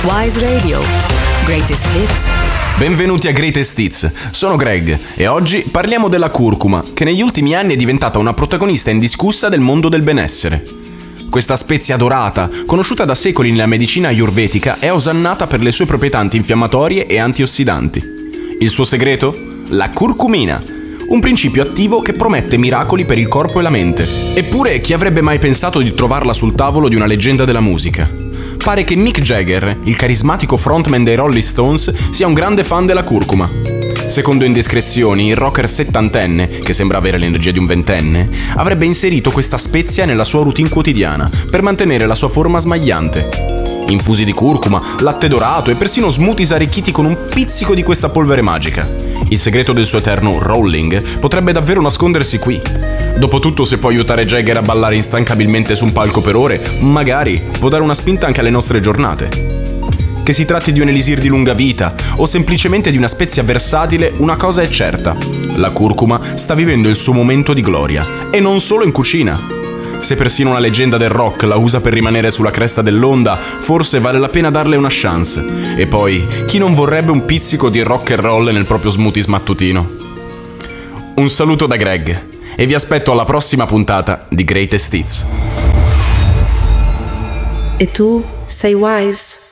Wise Radio. Greatest Hits. Benvenuti a Greatest Hits, sono Greg e oggi parliamo della curcuma, che negli ultimi anni è diventata una protagonista indiscussa del mondo del benessere. Questa spezia dorata, conosciuta da secoli nella medicina ayurvedica, è osannata per le sue proprietà antinfiammatorie e antiossidanti. Il suo segreto? La curcumina, un principio attivo che promette miracoli per il corpo e la mente. Eppure, chi avrebbe mai pensato di trovarla sul tavolo di una leggenda della musica? Pare che Mick Jagger, il carismatico frontman dei Rolling Stones, sia un grande fan della curcuma. Secondo indiscrezioni, il rocker settantenne, che sembra avere l'energia di un ventenne, avrebbe inserito questa spezia nella sua routine quotidiana per mantenere la sua forma smagliante. Infusi di curcuma, latte dorato e persino smoothies arricchiti con un pizzico di questa polvere magica. Il segreto del suo eterno rolling potrebbe davvero nascondersi qui. Dopotutto, se può aiutare Jagger a ballare instancabilmente su un palco per ore, magari può dare una spinta anche alle nostre giornate. Che si tratti di un elisir di lunga vita o semplicemente di una spezia versatile, una cosa è certa: la curcuma sta vivendo il suo momento di gloria, e non solo in cucina. Se persino una leggenda del rock la usa per rimanere sulla cresta dell'onda, forse vale la pena darle una chance. E poi, chi non vorrebbe un pizzico di rock and roll nel proprio smoothies mattutino? Un saluto da Greg e vi aspetto alla prossima puntata di Greatest Hits. E tu sei Wise?